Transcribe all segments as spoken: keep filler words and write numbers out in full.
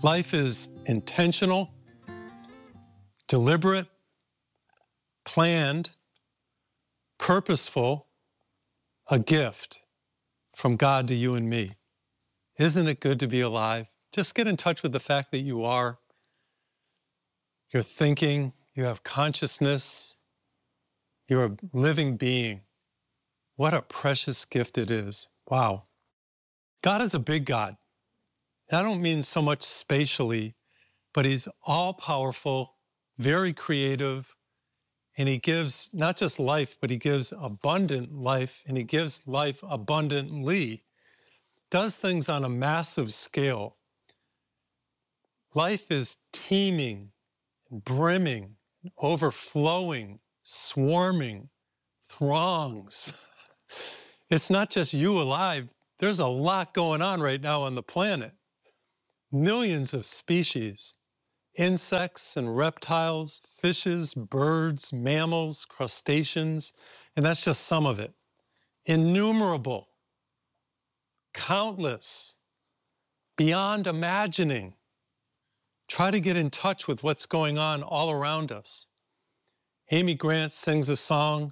Life is intentional, deliberate, planned, purposeful, a gift from God to you and me. Isn't it good to be alive? Just get in touch with the fact that you are. You're thinking, you have consciousness, you're a living being. What a precious gift it is. Wow. God is a big God. I don't mean so much spatially, but he's all-powerful, very creative, and he gives not just life, but he gives abundant life, and he gives life abundantly, does things on a massive scale. Life is teeming, brimming, overflowing, swarming, throngs. It's not just you alive. There's a lot going on right now on the planet. Millions of species, insects and reptiles, fishes, birds, mammals, crustaceans, and that's just some of it. Innumerable, countless, beyond imagining. Try to get in touch with what's going on all around us. Amy Grant sings a song,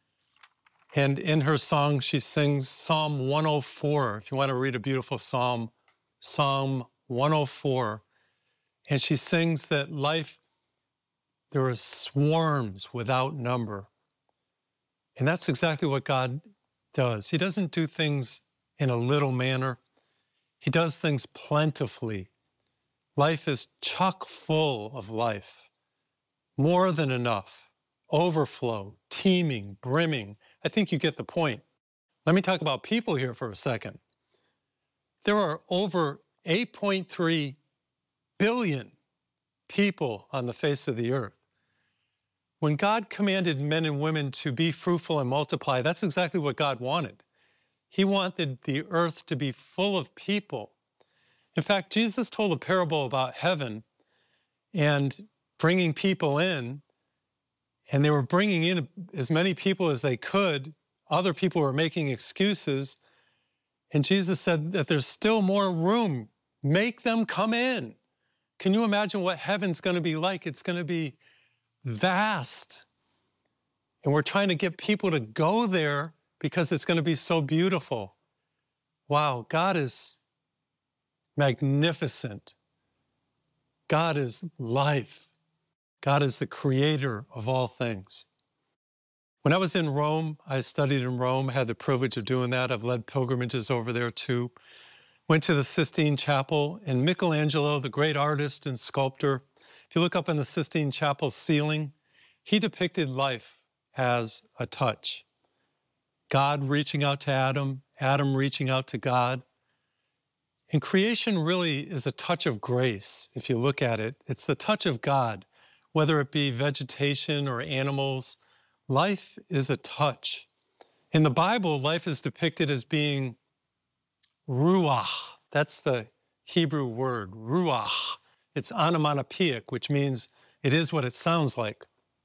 and in her song, she sings Psalm one oh four. If you want to read a beautiful psalm, Psalm one oh four. And she sings that life, there are swarms without number. And that's exactly what God does. He doesn't do things in a little manner. He does things plentifully. Life is chock full of life, more than enough, overflow, teeming, brimming. I think you get the point. Let me talk about people here for a second. There are over eight point three billion people on the face of the earth. When God commanded men and women to be fruitful and multiply, that's exactly what God wanted. He wanted the earth to be full of people. In fact, Jesus told a parable about heaven and bringing people in, and they were bringing in as many people as they could. Other people were making excuses, and Jesus said that there's still more room. Make them come in. Can you imagine what heaven's going to be like? It's going to be vast. And we're trying to get people to go there because it's going to be so beautiful. Wow, God is magnificent. God is life. God is the creator of all things. When I was in Rome, I studied in Rome, had the privilege of doing that. I've led pilgrimages over there too. Went to the Sistine Chapel, and Michelangelo, the great artist and sculptor, if you look up in the Sistine Chapel ceiling, he depicted life as a touch. God reaching out to Adam, Adam reaching out to God. And creation really is a touch of grace, if you look at it. It's the touch of God, whether it be vegetation or animals. Life is a touch. In the Bible, life is depicted as being ruach. That's the Hebrew word, ruach. It's onomatopoeic, which means it is what it sounds like.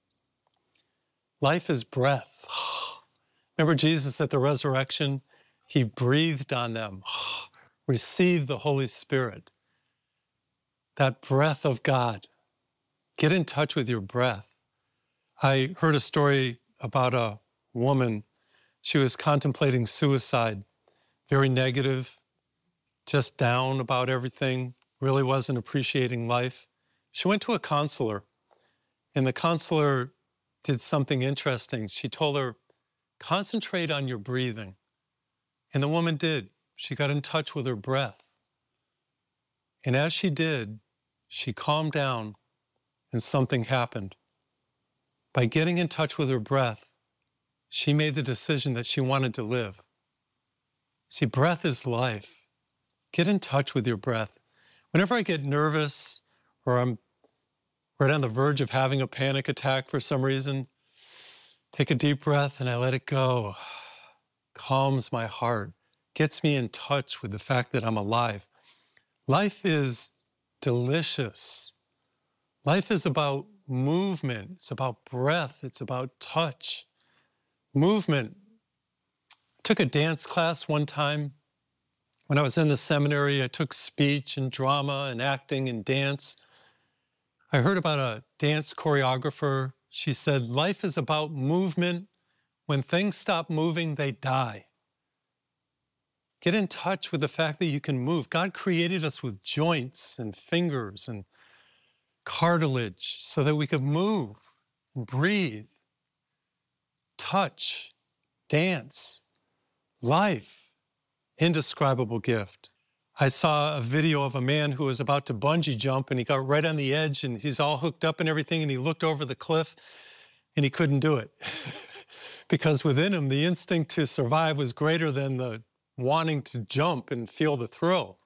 Life is breath. Remember Jesus at the resurrection? He breathed on them. Receive the Holy Spirit. That breath of God. Get in touch with your breath. I heard a story about a woman. She was contemplating suicide, very negative, just down about everything, really wasn't appreciating life. She went to a counselor, and the counselor did something interesting. She told her, concentrate on your breathing. And the woman did. She got in touch with her breath. And as she did, she calmed down and something happened. By getting in touch with her breath, she made the decision that she wanted to live. See, breath is life. Get in touch with your breath. Whenever I get nervous or I'm right on the verge of having a panic attack for some reason, take a deep breath and I let it go. Calms my heart. Gets me in touch with the fact that I'm alive. Life is delicious. Life is about movement. It's about breath. It's about touch. Movement. I took a dance class one time When I was in the seminary, I took speech and drama and acting and dance. I heard about a dance choreographer. She said, life is about movement. When things stop moving, they die. Get in touch with the fact that you can move. God created us with joints and fingers and cartilage so that we could move, breathe, touch, dance. Life, indescribable gift. I saw a video of a man who was about to bungee jump and he got right on the edge and he's all hooked up and everything and he looked over the cliff and he couldn't do it. Because within him, the instinct to survive was greater than the wanting to jump and feel the thrill.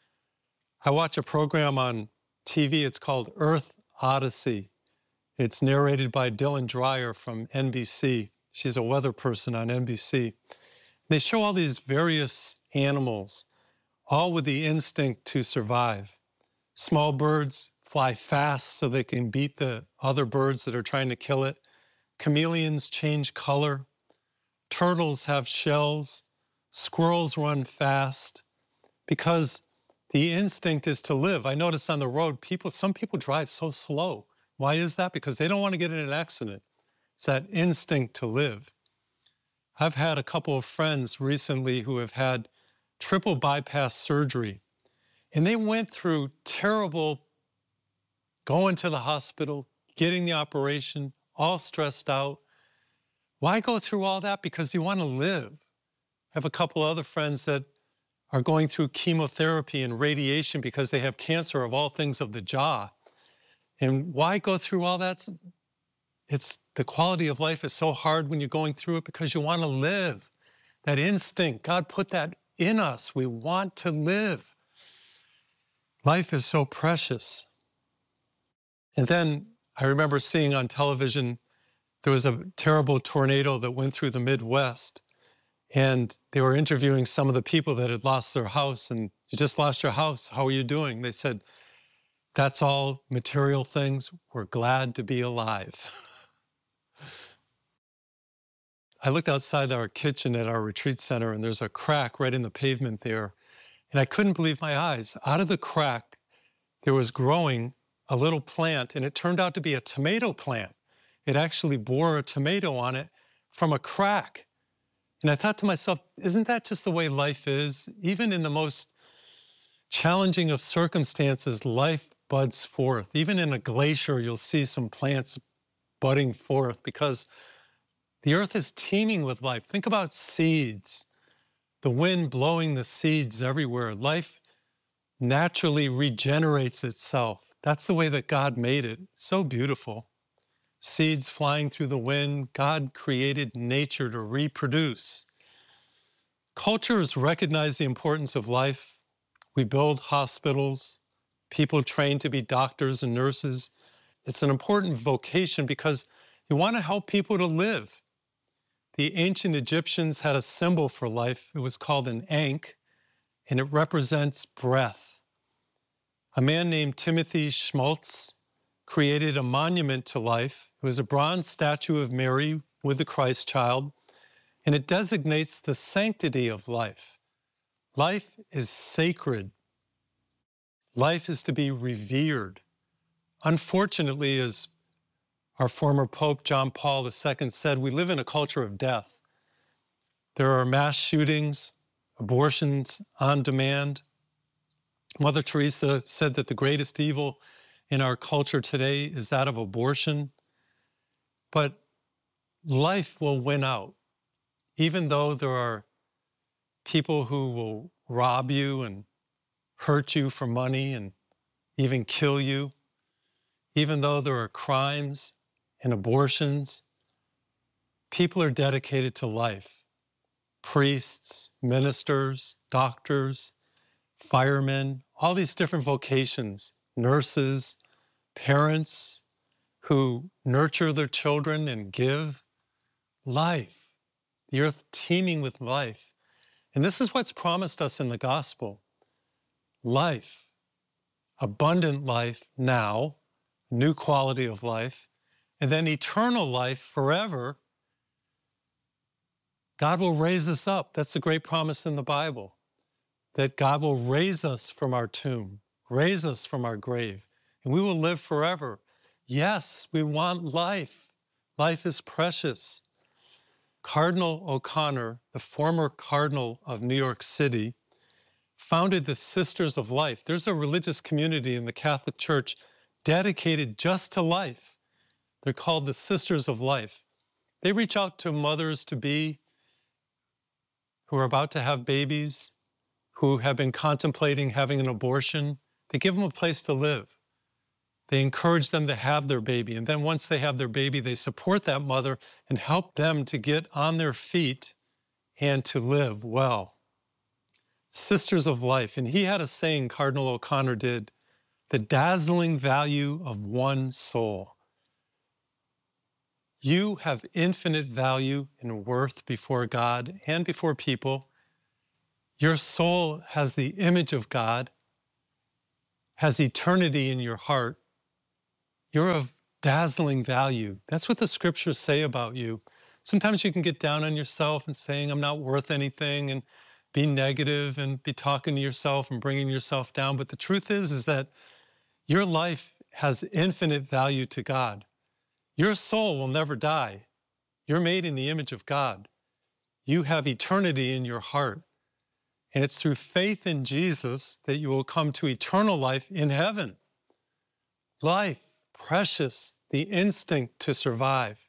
I watch a program on T V, it's called Earth Odyssey. It's narrated by Dylan Dreyer from N B C. She's a weather person on N B C. They show all these various animals, all with the instinct to survive. Small birds fly fast so they can beat the other birds that are trying to kill it. Chameleons change color. Turtles have shells. Squirrels run fast because the instinct is to live. I notice on the road, people, some people drive so slow. Why is that? Because they don't want to get in an accident. It's that instinct to live. I've had a couple of friends recently who have had triple bypass surgery, and they went through terrible going to the hospital, getting the operation, all stressed out. Why go through all that? Because you want to live. I have a couple other friends that are going through chemotherapy and radiation because they have cancer of all things of the jaw. And why go through all that? It's the quality of life is so hard when you're going through it because you want to live. That instinct, God put that in us. We want to live. Life is so precious. And then I remember seeing on television, there was a terrible tornado that went through the Midwest. And they were interviewing some of the people that had lost their house. And you just lost your house. How are you doing? They said, that's all material things. We're glad to be alive. I looked outside our kitchen at our retreat center, and there's a crack right in the pavement there. And I couldn't believe my eyes. Out of the crack, there was growing a little plant, and it turned out to be a tomato plant. It actually bore a tomato on it from a crack. And I thought to myself, isn't that just the way life is? Even in the most challenging of circumstances, life buds forth. Even in a glacier, you'll see some plants budding forth because the earth is teeming with life. Think about seeds, the wind blowing the seeds everywhere. Life naturally regenerates itself. That's the way that God made it. It's so beautiful. Seeds flying through the wind. God created nature to reproduce. Cultures recognize the importance of life. We build hospitals. People train to be doctors and nurses. It's an important vocation because you want to help people to live. The ancient Egyptians had a symbol for life. It was called an ankh, and it represents breath. A man named Timothy Schmaltz created a monument to life. It was a bronze statue of Mary with the Christ child, and it designates the sanctity of life. Life is sacred. Life is to be revered. Unfortunately, as our former Pope John Paul the Second said, we live in a culture of death. There are mass shootings, abortions on demand. Mother Teresa said that the greatest evil in our culture today is that of abortion. But life will win out, even though there are people who will rob you and hurt you for money and even kill you, even though there are crimes and abortions. People are dedicated to life. Priests, ministers, doctors, firemen, all these different vocations, nurses, parents who nurture their children and give life, the earth teeming with life. And this is what's promised us in the gospel. Life, abundant life now, new quality of life, and then eternal life forever. God will raise us up. That's the great promise in the Bible. that God will raise us from our tomb, raise us from our grave, and we will live forever. Yes, we want life. Life is precious. Cardinal O'Connor, the former cardinal of New York City, founded the Sisters of Life. There's a religious community in the Catholic Church dedicated just to life. They're called the Sisters of Life. They reach out to mothers-to-be who are about to have babies, who have been contemplating having an abortion. They give them a place to live. They encourage them to have their baby. And then once they have their baby, they support that mother and help them to get on their feet and to live well. Sisters of Life. And he had a saying, Cardinal O'Connor did, the dazzling value of one soul. You have infinite value and worth before God and before people. Your soul has the image of God, has eternity in your heart. You're of dazzling value. That's what the scriptures say about you. Sometimes you can get down on yourself and saying, I'm not worth anything, and be negative and be talking to yourself and bringing yourself down. But the truth is, is that your life has infinite value to God. Your soul will never die. You're made in the image of God. You have eternity in your heart. And it's through faith in Jesus that you will come to eternal life in heaven. Life, precious, the instinct to survive.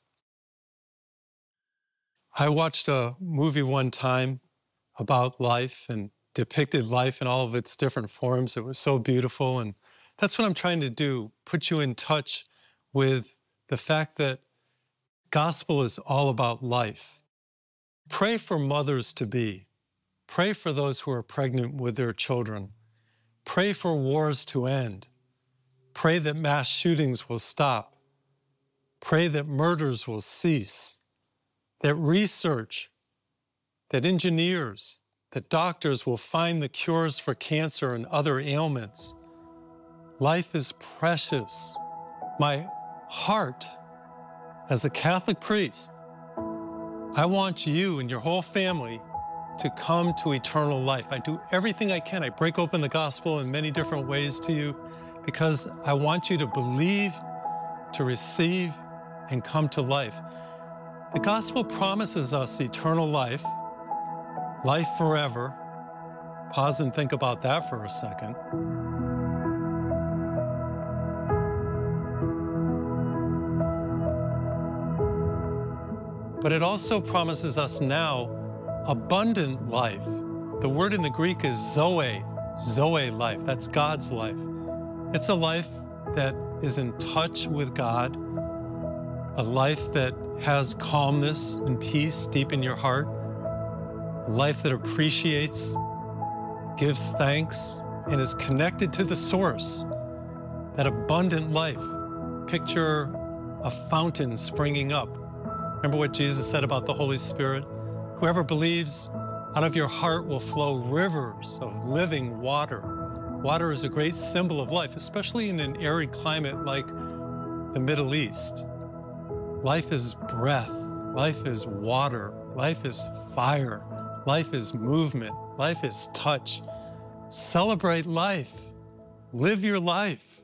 I watched a movie one time about life and depicted life in all of its different forms. It was so beautiful. And that's what I'm trying to do, put you in touch with the fact that gospel is all about life. Pray for mothers to be. Pray for those who are pregnant with their children. Pray for wars to end. Pray that mass shootings will stop. Pray that murders will cease. That research, that engineers, that doctors will find the cures for cancer and other ailments. Life is precious. My heart, as a Catholic priest, I want you and your whole family to come to eternal life. I do everything I can. I break open the gospel in many different ways to you because I want you to believe, to receive, and come to life. The gospel promises us eternal life, life forever. Pause and think about that for a second. But it also promises us now abundant life. The word in the Greek is zoe, zoe life. That's God's life. It's a life that is in touch with God, a life that has calmness and peace deep in your heart, a life that appreciates, gives thanks, and is connected to the source, that abundant life. Picture a fountain springing up. Remember what Jesus said about the Holy Spirit? Whoever believes, out of your heart will flow rivers of living water. Water is a great symbol of life, especially in an arid climate like the Middle East. Life is breath. Life is water. Life is fire. Life is movement. Life is touch. Celebrate life. Live your life.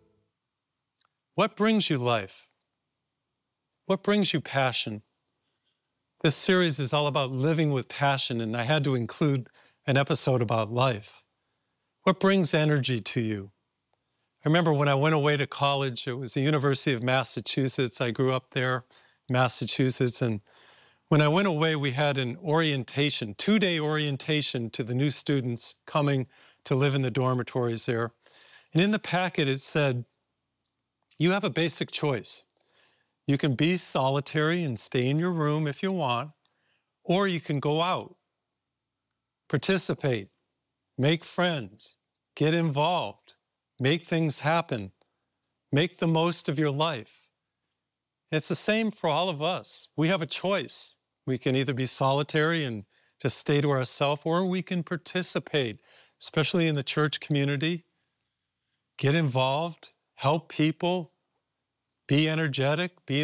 What brings you life? What brings you passion? This series is all about living with passion, and I had to include an episode about life. What brings energy to you? I remember when I went away to college, it was the University of Massachusetts. I grew up there, Massachusetts, and when I went away, we had an orientation, two-day orientation to the new students coming to live in the dormitories there. And in the packet, it said, you have a basic choice. You can be solitary and stay in your room if you want, or you can go out, participate, make friends, get involved, make things happen, make the most of your life. It's the same for all of us. We have a choice. We can either be solitary and just stay to ourselves, or we can participate, especially in the church community, get involved, help people, be energetic, be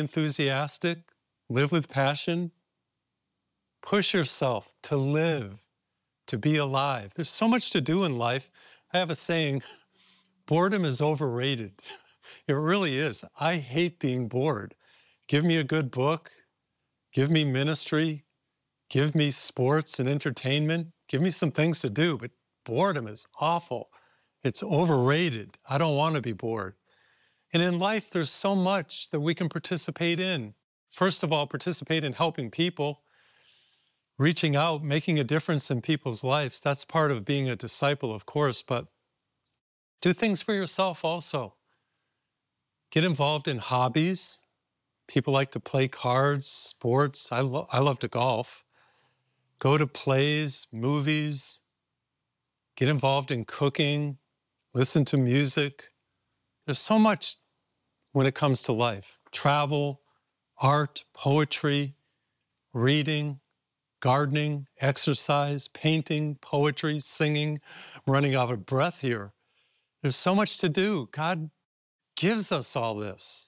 enthusiastic, live with passion. Push yourself to live, to be alive. There's so much to do in life. I have a saying, boredom is overrated. It really is. I hate being bored. Give me a good book, give me ministry, give me sports and entertainment, give me some things to do, but boredom is awful. It's overrated. I don't want to be bored. And in life, there's so much that we can participate in. First of all, participate in helping people, reaching out, making a difference in people's lives. That's part of being a disciple, of course, but do things for yourself also. Get involved in hobbies. People like to play cards, sports. I, lo- I love to golf. Go to plays, movies. Get involved in cooking. Listen to music. There's so much when it comes to life. Travel, art, poetry, reading, gardening, exercise, painting, poetry, singing. I'm running out of breath here. There's so much to do. God gives us all this.